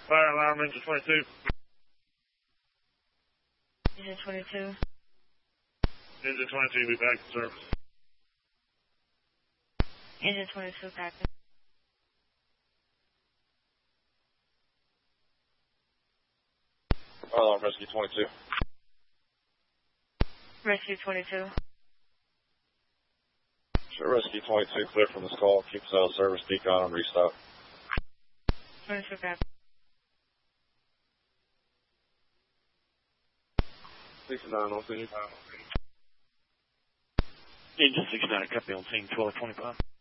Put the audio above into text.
Fire alarm, engine 22. Engine 22. Engine 22, be back to service. Engine 22, copy. Fire alarm, rescue 22. Rescue 22. Sure, rescue 22, clear from this call. Keep us out of service, decon, and restart. 22, copy. 69 on scene. Engine 69, copy on scene 1225.